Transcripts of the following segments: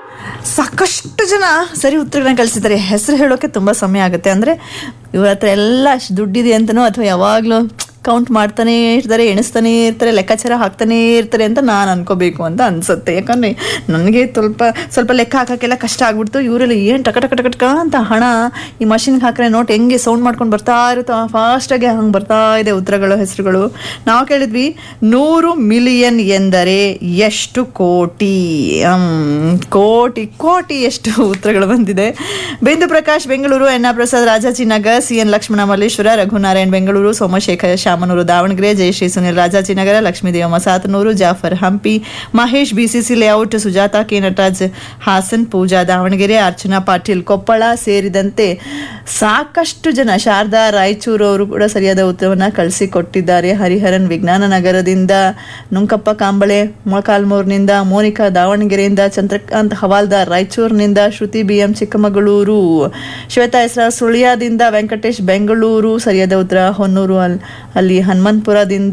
ಸಾಕಷ್ಟು ಜನ ಸರಿ ಉತ್ತರಗಳನ್ನ ಕಳಿಸಿದ್ದಾರೆ. ಹೆಸರು ಹೇಳೋಕೆ ತುಂಬ ಸಮಯ ಆಗುತ್ತೆ. ಅಂದರೆ ಇವ್ರ ಹತ್ರ ಎಲ್ಲ ಅಷ್ಟು ದುಡ್ಡಿದೆ ಅಂತನೋ ಅಥವಾ ಯಾವಾಗಲೂ ಕೌಂಟ್ ಮಾಡ್ತಾನೆ ಇರ್ತಾರೆ, ಎಣಿಸ್ತಾನೆ ಇರ್ತಾರೆ, ಲೆಕ್ಕಾಚಾರ ಹಾಕ್ತಾನೆ ಇರ್ತಾರೆ ಅಂತ ನಾನು ಅನ್ಕೋಬೇಕು ಅಂತ ಅನ್ಸುತ್ತೆ. ಯಾಕಂದರೆ ನನಗೆ ಸ್ವಲ್ಪ ಲೆಕ್ಕ ಹಾಕೋಕ್ಕೆಲ್ಲ ಕಷ್ಟ ಆಗ್ಬಿಡ್ತು. ಇವರೆಲ್ಲ ಏನು ಟಕ ಅಂತ ಹಣ ಈ ಮಷಿನ್ಗೆ ಹಾಕಿದ್ರೆ ನೋಟ್ ಹೆಂಗೆ ಸೌಂಡ್ ಮಾಡ್ಕೊಂಡು ಬರ್ತಾ ಇರುತ್ತೋ ಫಾಸ್ಟಾಗಿ ಹಂಗೆ ಬರ್ತಾ ಇದೆ ಉತ್ತರಗಳು, ಹೆಸರುಗಳು. ನಾವು ಕೇಳಿದ್ವಿ 100 ಮಿಲಿಯನ್ ಎಂದರೆ ಎಷ್ಟು ಕೋಟಿ? ಕೋಟಿ ಎಷ್ಟು ಉತ್ತರಗಳು ಬಂದಿದೆ. ಬಿಂದು Prakash Bengaluru, N R Prasad Rajajinagar, CN Lakshmana Malleshwara, Raghunarayan Bengaluru, Somashekhara Shamanur Davanagere, Jayashree Sunil Rajajinagar, Lakshmidevamma Sathanur, Jafar Hampi, Mahesh BCC layout, Sujata K Nataraj Haasan, ಪೂಜಾ ದಾವಣಗೆರೆ, ಅರ್ಚನಾ ಪಾಟೀಲ್ ಕೊಪ್ಪಳ ಸೇರಿದಂತೆ ಸಾಕಷ್ಟು ಜನ, ಶಾರದಾ ರಾಯಚೂರು ಅವರು ಕೂಡ ಸರಿಯಾದ ಉತ್ತರವನ್ನು ಕಳಿಸಿಕೊಟ್ಟಿದ್ದಾರೆ. ಹರಿಹರನ್ ವಿಜ್ಞಾನ ನಗರದಿಂದ, ನುಂಕಪ್ಪ ಕಾಂಬಳೆ ಮೊಳಕಾಲ್ಮೂರಿನಿಂದ, ಮೋನಿಕಾ ದಾವಣಗೆರೆಯಿಂದ, ಚಂದ್ರಕಾಂತ್ ಹವಾಲ್ದಾರ್ ರಾಯಚೂರಿನಿಂದ, ಶ್ರುತಿ BM ಚಿಕ್ಕಮಗಳೂರು, ಶ್ವೇತಾ ಹೆಸರ ಸುಳ್ಯದಿಂದ, ವೆಂಕಟೇಶ್ ಬೆಂಗಳೂರು ಸರಿಯಾದ ಉತ್ತರ, ಹೊನ್ನೂರು ಅಲ್ಲಿ ಹನುಮಂತಪುರದಿಂದ,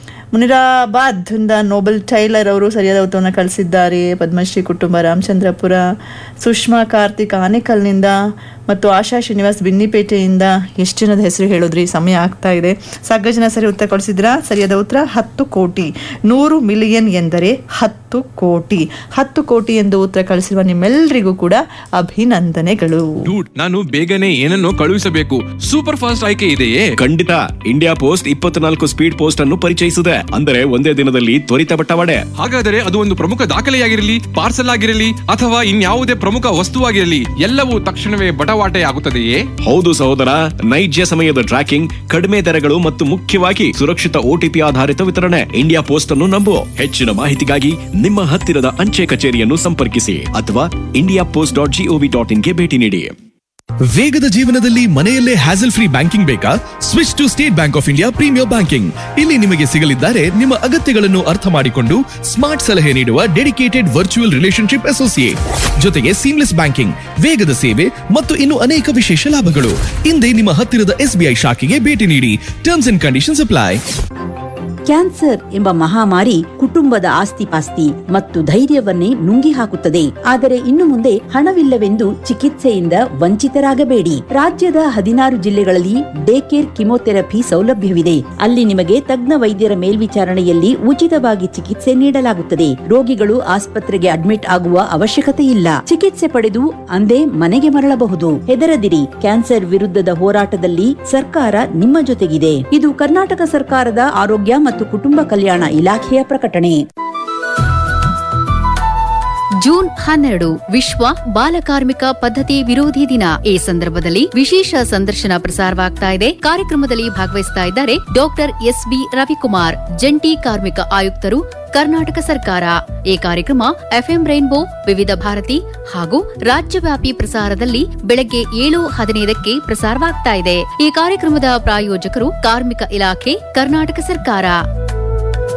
ಮುನಿರಾಬಾದ್ ಇಂದ ನೋಬಲ್ ಟೈಲರ್ ಅವರು ಸರಿಯಾದ ಉತ್ತರವನ್ನು ಕಳಿಸಿದ್ದಾರೆ. ಪದ್ಮಶ್ರೀ ಕುಟುಂಬ ರಾಮಚಂದ್ರಪುರ, ಸುಷ್ಮಾ ಕಾರ್ತಿಕ್ ಆನೇಕಲ್ನಿಂದ ಮತ್ತು ಆಶಾ ಶ್ರೀನಿವಾಸ್ ಬಿನ್ನಿಪೇಟೆಯಿಂದ. ಎಷ್ಟು ಜನದ ಹೆಸರು ಹೇಳಿದ್ರಿ, ಸಮಯ ಆಗ್ತಾ ಇದೆ. ಸಾಕಷ್ಟು ಜನ ಸರಿ ಉತ್ತರ ಕಳಿಸಿದ್ರ. ಸರಿಯಾದ ಉತ್ತರ 10 ಕೋಟಿ. 100 ಮಿಲಿಯನ್ ಎಂದರೆ 10 ಕೋಟಿ. 10 ಕೋಟಿ ಎಂದು ಉತ್ತರ ಕಳಿಸಿರುವ ನಿಮ್ಮೆಲ್ಲರಿಗೂ ಕೂಡ ಅಭಿನಂದನೆಗಳು. ನಾನು ಬೇಗನೆ ಏನನ್ನು ಕಳುಹಿಸಬೇಕು, ಸೂಪರ್ ಫಾಸ್ಟ್ ಆಯ್ಕೆ ಇದೆಯೇ? ಖಂಡಿತ. ಇಂಡಿಯಾ ಪೋಸ್ಟ್ 24 ಸ್ಪೀಡ್ ಪೋಸ್ಟ್ ಅನ್ನು ಪರಿಚಯಿಸಿದೆ. ಅಂದರೆ ಒಂದೇ ದಿನದಲ್ಲಿ ತ್ವರಿತ ಬಟ್ಟವಾಡೆ. ಹಾಗಾದರೆ ಅದು ಒಂದು ಪ್ರಮುಖ ದಾಖಲೆಯಾಗಿರಲಿ, ಪಾರ್ಸಲ್ ಆಗಿರಲಿ ಅಥವಾ ಇನ್ಯಾವುದೇ ಪ್ರಮುಖ ವಸ್ತುವಾಗಿರಲಿ, ಎಲ್ಲವೂ ತಕ್ಷಣವೇ ಬಟವಾಟೆ ಆಗುತ್ತದೆಯೇ? ಹೌದು ಸಹೋದರ, ನೈಜ ಸಮಯದ ಟ್ರ್ಯಾಕಿಂಗ್, ಕಡಿಮೆ ದರಗಳು ಮತ್ತು ಮುಖ್ಯವಾಗಿ ಸುರಕ್ಷಿತ OTP ಆಧಾರಿತ ವಿತರಣೆ. ಇಂಡಿಯಾ ಪೋಸ್ಟ್ ಅನ್ನು ನಂಬು. ಹೆಚ್ಚಿನ ಮಾಹಿತಿಗಾಗಿ ನಿಮ್ಮ ಹತ್ತಿರದ ಅಂಚೆ ಕಚೇರಿಯನ್ನು ಸಂಪರ್ಕಿಸಿ ಅಥವಾ indiapost.gov.in ಗೆ ಭೇಟಿ ನೀಡಿ. ವೇಗದ ಜೀವನದಲ್ಲಿ ಮನೆಯಲ್ಲೇ ಹ್ಯಾಸಲ್ ಫ್ರೀ ಬ್ಯಾಂಕಿಂಗ್ ಬೇಕಾ? Switch to state bank of India premier banking. ಇಲ್ಲಿ ನಿಮಗೆ ಸಿಗಲಿದ್ದಾರೆ ನಿಮ್ಮ ಅಗತ್ಯಗಳನ್ನು ಅರ್ಥ ಮಾಡಿಕೊಂಡು ಸ್ಮಾರ್ಟ್ ಸಲಹೆ ನೀಡುವ ಡೆಡಿಕೇಟೆಡ್ ವರ್ಚುವಲ್ ರಿಲೇಶನ್ಶಿಪ್ ಅಸೋಸಿಯೇಟ್, ಜೊತೆಗೆ ಸೀಮ್ಲೆಸ್ ಬ್ಯಾಂಕಿಂಗ್, ವೇಗದ ಸೇವೆ ಮತ್ತು ಇನ್ನು ಅನೇಕ ವಿಶೇಷ ಲಾಭಗಳು. ಇಂದೇ ನಿಮ್ಮ ಹತ್ತಿರದ SBI ಶಾಖೆಗೆ ಭೇಟಿ ನೀಡಿ. Terms and conditions apply. Cancer ಎಂಬ ಮಹಾಮಾರಿ ಕುಟುಂಬದ ಆಸ್ತಿಪಾಸ್ತಿ ಮತ್ತು ಧೈರ್ಯವನ್ನೇ ನುಂಗಿ ಹಾಕುತ್ತದೆ. ಆದರೆ ಇನ್ನು ಮುಂದೆ ಹಣವಿಲ್ಲವೆಂದು ಚಿಕಿತ್ಸೆಯಿಂದ ವಂಚಿತರಾಗಬೇಡಿ. ರಾಜ್ಯದ 16 ಜಿಲ್ಲೆಗಳಲ್ಲಿ ಡೇ ಕೇರ್ ಕಿಮೋಥೆರಪಿ ಸೌಲಭ್ಯವಿದೆ. ಅಲ್ಲಿ ನಿಮಗೆ ತಜ್ಞ ವೈದ್ಯರ ಮೇಲ್ವಿಚಾರಣೆಯಲ್ಲಿ ಉಚಿತವಾಗಿ ಚಿಕಿತ್ಸೆ ನೀಡಲಾಗುತ್ತದೆ. ರೋಗಿಗಳು ಆಸ್ಪತ್ರೆಗೆ ಅಡ್ಮಿಟ್ ಆಗುವ ಅವಶ್ಯಕತೆ ಇಲ್ಲ. ಚಿಕಿತ್ಸೆ ಪಡೆದು ಅಂದೇ ಮನೆಗೆ ಮರಳಬಹುದು. ಹೆದರದಿರಿ, ಕ್ಯಾನ್ಸರ್ ವಿರುದ್ಧದ ಹೋರಾಟದಲ್ಲಿ ಸರ್ಕಾರ ನಿಮ್ಮ ಜೊತೆಗಿದೆ. ಇದು ಕರ್ನಾಟಕ ಸರ್ಕಾರದ ಆರೋಗ್ಯ ಮತ್ತು ಕುಟುಂಬ ಕಲ್ಯಾಣ ಇಲಾಖೆಯ ಪ್ರಕಟಣೆ. ಜೂನ್ 12 ವಿಶ್ವ ಬಾಲಕಾರ್ಮಿಕ ಪದ್ಧತಿ ವಿರೋಧಿ ದಿನ. ಈ ಸಂದರ್ಭದಲ್ಲಿ ವಿಶೇಷ ಸಂದರ್ಶನ ಪ್ರಸಾರವಾಗ್ತಾ ಇದೆ. ಕಾರ್ಯಕ್ರಮದಲ್ಲಿ ಭಾಗವಹಿಸ್ತಾ ಇದ್ದಾರೆ ಡಾಕ್ಟರ್ SB ರವಿಕುಮಾರ್, ಜಂಟಿ ಕಾರ್ಮಿಕ ಆಯುಕ್ತರು, ಕರ್ನಾಟಕ ಸರ್ಕಾರ. ಈ ಕಾರ್ಯಕ್ರಮ FM ರೈನ್ಬೋ, ವಿವಿಧ ಭಾರತಿ ಹಾಗೂ ರಾಜ್ಯವ್ಯಾಪಿ ಪ್ರಸಾರದಲ್ಲಿ ಬೆಳಗ್ಗೆ 7:15ಕ್ಕೆ ಪ್ರಸಾರವಾಗ್ತಾ ಇದೆ. ಈ ಕಾರ್ಯಕ್ರಮದ ಪ್ರಾಯೋಜಕರು ಕಾರ್ಮಿಕ ಇಲಾಖೆ, ಕರ್ನಾಟಕ ಸರ್ಕಾರ.